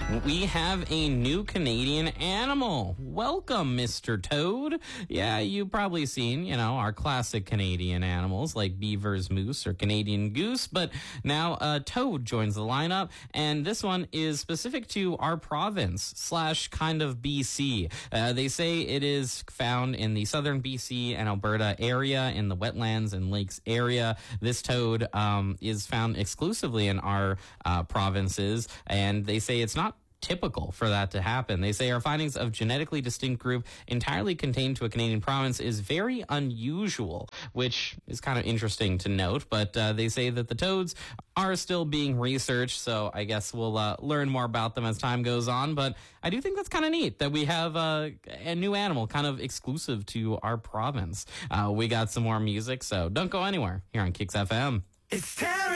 We have a new Canadian animal. Welcome, Mr. Toad. Yeah, you've probably seen, our classic Canadian animals like beavers, moose, or Canadian goose, but now Toad joins the lineup, and this one is specific to our province / kind of BC. They say it is found in the southern BC and Alberta area, in the wetlands and lakes area. This toad is found exclusively in our provinces, and they say it's not typical for that to happen. They say our findings of genetically distinct group entirely contained to a Canadian province is very unusual, which is kind of interesting to note, but they say that the toads are still being researched, so I guess we'll learn more about them as time goes on, but I do think that's kind of neat that we have a new animal kind of exclusive to our province. We got some more music, so don't go anywhere here on Kicks FM. It's Terry.